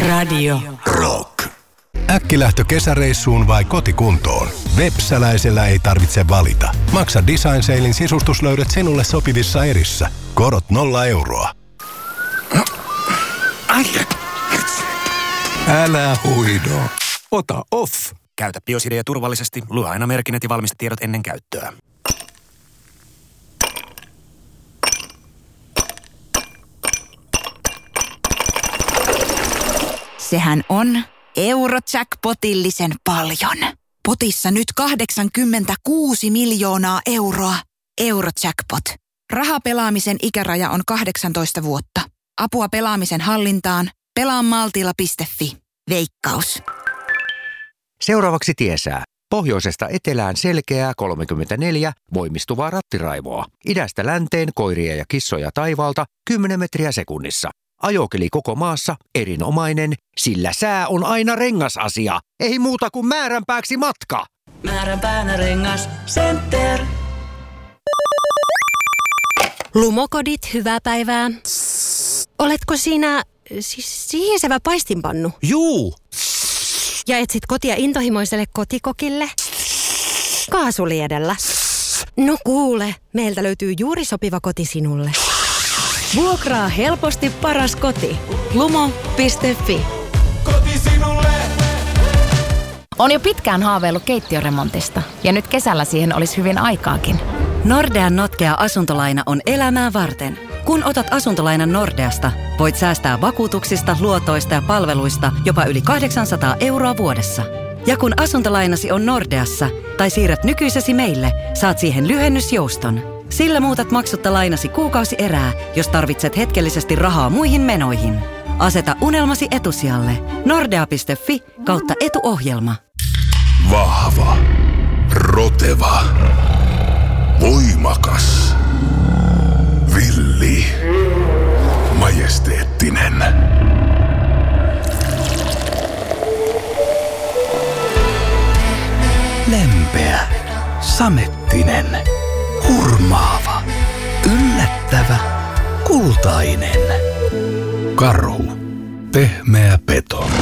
Radio Rock. Äkkilähtö kesäreissuun vai kotikuntoon? Vepsäläisellä ei tarvitse valita. Maksa Design Salein sisustuslöydöt sinulle sopivissa erissä. Korot 0 euroa. Älä huido. Ota off. Käytä Biosidea turvallisesti. Lue aina merkinnät ja valmistetiedot ennen käyttöä. Sehän on Eurojackpotillisen paljon. Potissa nyt 86 miljoonaa euroa. Eurojackpot. Rahapelaamisen ikäraja on 18 vuotta. Apua pelaamisen hallintaan. Pelaamaltilla.fi. Veikkaus. Seuraavaksi tiesää. Pohjoisesta etelään selkeää 34, voimistuvaa rattiraivoa. Idästä länteen koiria ja kissoja taivaalta 10 metriä sekunnissa. Ajokeli koko maassa erinomainen, sillä sää on aina rengasasia. Ei muuta kuin määränpääksi matka. Määränpäänä rengas Center. Lumokodit, hyvää päivää. Oletko siinä sihisevä paistinpannu? Juu. Ja etsit kotia intohimoiselle kotikokille? Kaasuliedellä. No kuule, meiltä löytyy juuri sopiva koti sinulle. Vuokraa helposti paras koti. Lumo.fi. Koti sinulle. On jo pitkään haaveillut keittiöremontista ja nyt kesällä siihen olisi hyvin aikaakin. Nordean notkea asuntolaina on elämää varten. Kun otat asuntolainan Nordeasta, voit säästää vakuutuksista, luotoista ja palveluista jopa yli 800 euroa vuodessa. Ja kun asuntolainasi on Nordeassa tai siirrät nykyisesi meille, saat siihen lyhennysjouston. Sillä muutat maksutta lainasi kuukausierää, jos tarvitset hetkellisesti rahaa muihin menoihin. Aseta unelmasi etusijalle. Nordea.fi/etuohjelma. Vahva. Roteva. Voimakas. Villi. Majesteettinen. Lempeä. Samettinen. Hurmaava. Yllättävä. Kultainen. Karhu. Pehmeä peto.